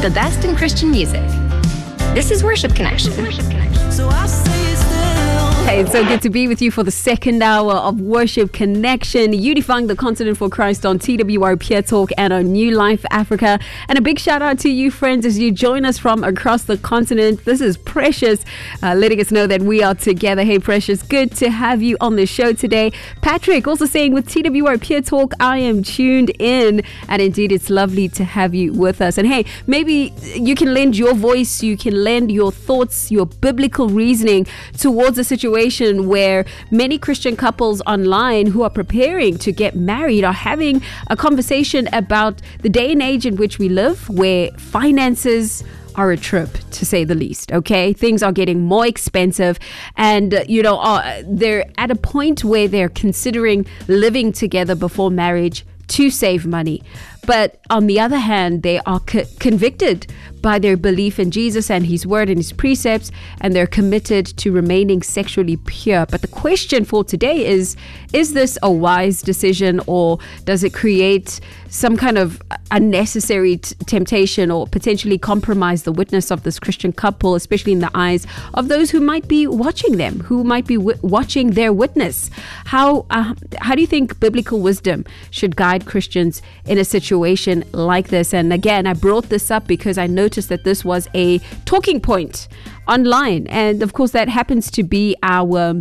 The best in Christian music. This is Worship Connection. So I say still. Hey, it's so good to be with you for the second hour of Worship Connection, unifying the continent for Christ on TWR Peer Talk and on New Life Africa. And a big shout out to you, friends, as you join us from across the continent. This is Precious, letting us know that we are together. Hey, Precious, good to have you on the show today. Patrick also saying, with TWR Peer Talk, I am tuned in. And indeed, it's lovely to have you with us. And hey, maybe you can lend your voice, you can lend your thoughts, your biblical reasoning towards a situation where many Christian couples online who are preparing to get married are having a conversation about the day and age in which we live, where finances are a trip, to say the least. Okay, things are getting more expensive, and they're at a point where they're considering living together before marriage to save money. But on the other hand, they are convicted by their belief in Jesus and his word and his precepts, and they're committed to remaining sexually pure. But the question for today is this a wise decision, or does it create some kind of unnecessary temptation or potentially compromise the witness of this Christian couple, especially in the eyes of those who might be watching them, who might be watching their witness? How do you think biblical wisdom should guide Christians in a situation like this? And again, I brought this up because I noticed that this was a talking point online, and of course that happens to be our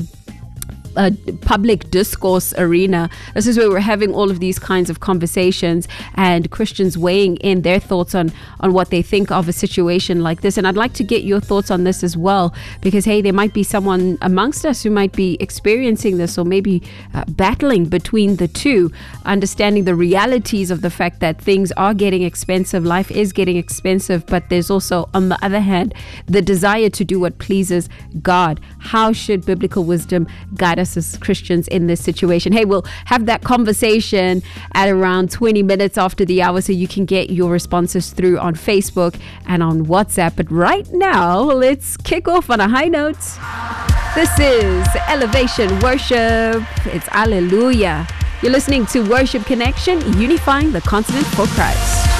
public discourse arena. This is where we're having all of these kinds of conversations and Christians weighing in their thoughts on what they think of a situation like this. And I'd like to get your thoughts on this as well, because hey, there might be someone amongst us who might be experiencing this, or maybe battling between the two, understanding the realities of the fact that things are getting expensive, life is getting expensive, but there's also, on the other hand, the desire to do what pleases God. How should biblical wisdom guide us as Christians in this situation? Hey, we'll have that conversation at around 20 minutes after the hour, so you can get your responses through on Facebook and on WhatsApp. But right now, let's kick off on a high note. This is Elevation Worship. It's Alleluia. You're listening to Worship Connection, unifying the continent for Christ.